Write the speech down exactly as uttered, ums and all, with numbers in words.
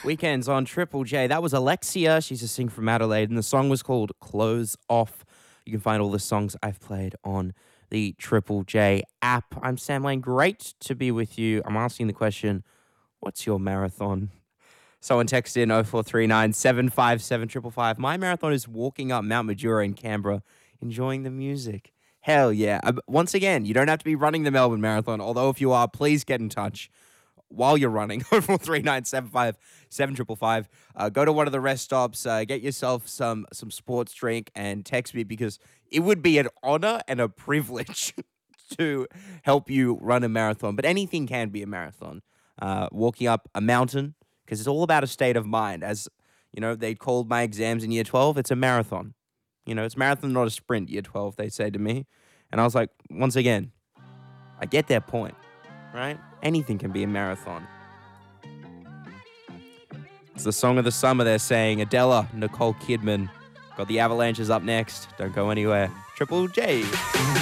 Weekends on Triple J. That was Alexia. She's a singer from Adelaide, and the song was called Close Off. You can find all the songs I've played on the Triple J app. I'm Sam Lane. Great to be with you. I'm asking the question, what's your marathon? Someone text in oh four three nine, seven five seven, five five five. My marathon is walking up Mount Majura in Canberra, enjoying the music. Hell yeah. Uh, Once again, you don't have to be running the Melbourne Marathon, although if you are, please get in touch while you're running. oh four three nine, seven five seven, five five five. Uh, go to one of the rest stops, uh, get yourself some some sports drink, and text me, because it would be an honor and a privilege to help you run a marathon. But anything can be a marathon. Uh, walking up a mountain, because it's all about a state of mind. As you know, they called my exams in year twelve, it's a marathon. You know, it's marathon, not a sprint, year twelve, they say to me. And I was like, once again, I get their point, right? Anything can be a marathon. It's the song of the summer, they're saying. Adela, Nicole Kidman. Got the Avalanches up next. Don't go anywhere. Triple J.